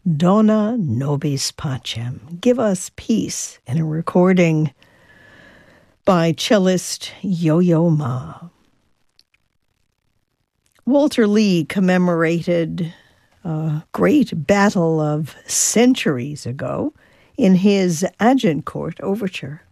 Dona Nobis Pacem, Give Us Peace, in a recording by cellist Yo-Yo Ma. Walter Lee commemorated a great battle of centuries ago in his Agincourt Overture.